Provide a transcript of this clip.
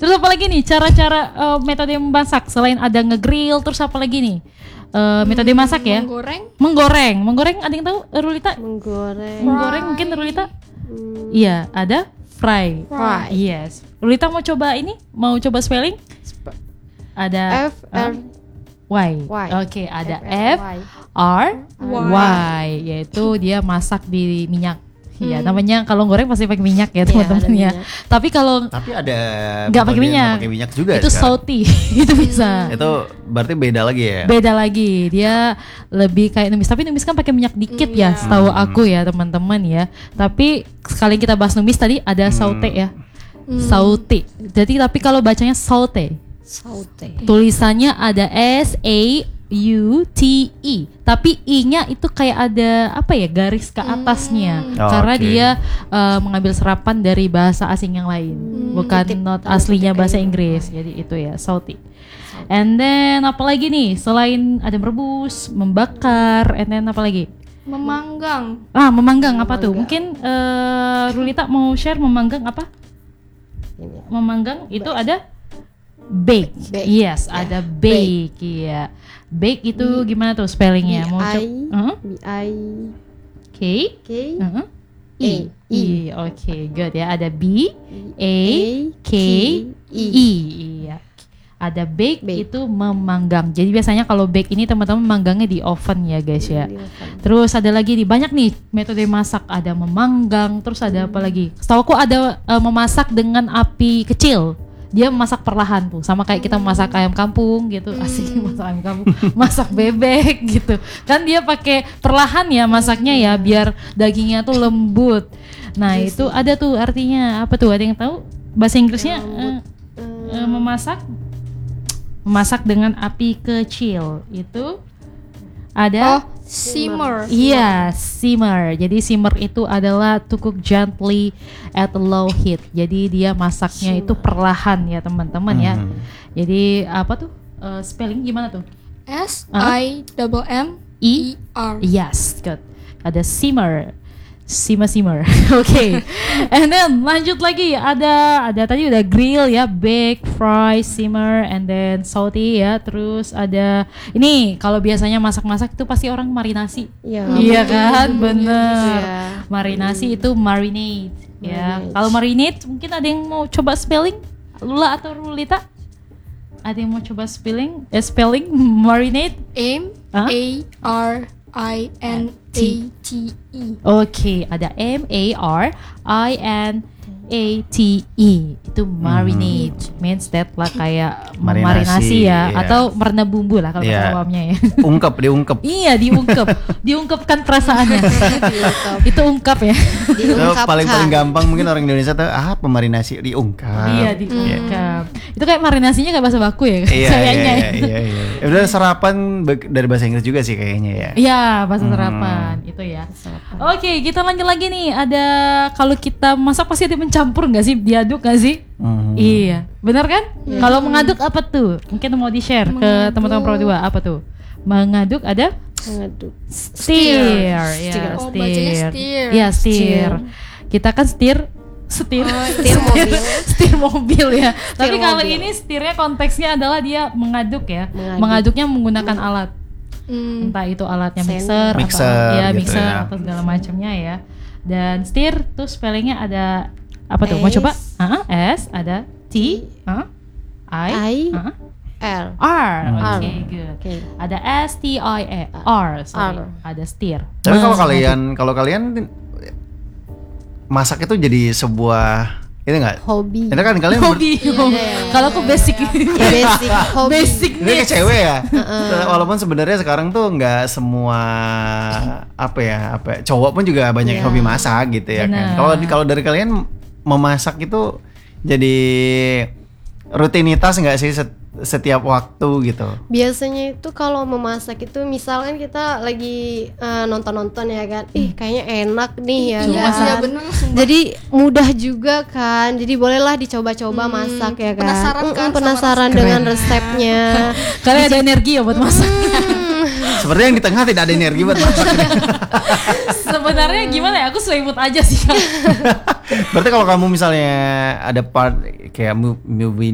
Terus apa lagi nih cara-cara metode memasak selain ada nge-grill, terus apa lagi nih? Metode masak ya? Menggoreng. Ada yang tahu Rulita? Menggoreng mungkin Rulita? Iya, ada fry. Yes. Rulita mau coba ini? Mau coba spelling? Ada F R Y. Oke, ada F R Y, yaitu dia masak di minyak. Iya, namanya kalau goreng pasti pakai minyak ya teman-teman ya. Tapi ada nggak pakai minyak juga itu sekarang. salty itu bisa. Itu berarti beda lagi ya. Beda lagi, dia lebih kayak numis. Tapi numis kan pakai minyak dikit ya, setahu aku ya teman-teman ya. Tapi sekali kita bahas numis tadi ada saute ya, saute. Jadi tapi kalau bacanya saute. Tulisannya ada SAUTE, tapi I-nya itu kayak ada apa ya, garis ke atasnya, karena dia mengambil serapan dari bahasa asing yang lain, bukan not aslinya bahasa Inggris. Jadi itu ya saute. And then apa lagi nih selain ada merebus, membakar, and then apa lagi? Memanggang apa tuh? Mungkin Rulita mau share memanggang apa? Memanggang itu ada bake. Yes, ada bake. Iya. Bake itu gimana tuh spellingnya? Mau coba? K E. Oke, good ya. Ada B A K E. Iya. Ada bake itu memanggang. Jadi biasanya kalau bake ini teman-teman manggangnya di oven ya guys ya. Terus ada lagi nih banyak nih metode masak, ada memanggang, terus ada apa lagi? Setahu aku ada memasak dengan api kecil. Dia masak perlahan tuh, sama kayak kita masak ayam kampung gitu. Asik masak ayam kampung, masak bebek gitu. Kan dia pakai perlahan ya masaknya ya, biar dagingnya tuh lembut. Nah itu ada tuh artinya apa tuh? Ada yang tahu bahasa Inggrisnya? Memasak dengan api kecil itu ada simmer. Iya, simmer. Jadi simmer itu adalah to cook gently at a low heat. Jadi dia masaknya itu perlahan ya teman-teman ya. Jadi apa tuh spelling gimana tuh? SIMMER. Yes, good. Ada simmer. Simmer. Oke. And then lanjut lagi ada tadi udah grill ya, bake, fry, simmer, and then saute ya. Terus ada ini kalau biasanya masak-masak itu pasti orang marinasi. Iya kan? Bener. Marinasi itu marinate ya. Kalau marinate mungkin ada yang mau coba spelling? Lula atau Rulita? Ada yang mau coba spelling marinate? MARINATE. Oke, ada MARINATE. Itu marinate. Means that lah kayak marinasi ya, atau merendam bumbu lah kalau kata awamnya ya. Diungkep. Iya, diungkepkan perasaannya. Itu ungkap ya. Itu paling gampang mungkin orang Indonesia tuh pemarinasi diungkap. Iya, diungkap. Itu kayak marinasinya kayak bahasa baku ya kayaknya. Iya. Udah serapan dari bahasa Inggris juga sih kayaknya ya. Iya, bahasa serapan itu ya. Oke, kita lanjut lagi nih. Ada kalau kita masak pasti ada mencampur nggak sih, diaduk nggak sih? Iya, benar kan? Kalau mengaduk apa tuh? Mungkin mau di-share ke teman-teman Pro 2 apa tuh? Mengaduk ada? Stir. Ya, stir. Ya, stir. Kita kan stir mobil ya. Tapi kalau ini stirnya konteksnya adalah dia mengaduk ya. Mengaduknya menggunakan alat. Entah itu alatnya mixer atau segala macamnya ya. Dan stir tuh spellingnya ada apa tuh? Mau coba? S, ada T, I, R. Oke, good. Ada STIR, ada stir. Tapi kalau kalian masak itu jadi sebuah itu nggak? Hobi. Itu kan kalian Kalau aku basic hobi. Ini ke cewek ya. Walaupun sebenarnya sekarang tuh nggak semua cowok pun juga banyak hobi masak gitu ya kan. Kalau dari kalian memasak itu jadi rutinitas nggak sih setiap waktu gitu? Biasanya itu kalau memasak itu misalkan kita lagi nonton ya kan, kayaknya enak nih ya kan. Bener, jadi mudah juga kan, jadi bolehlah dicoba-coba masak ya kan. Penasaran dengan resepnya. Kalian ada energi ya buat masak. Sepertinya yang di tengah tidak ada energi buat masak. Sebenarnya gimana ya? Aku selimut aja sih. Berarti kalau kamu misalnya ada part kayak movie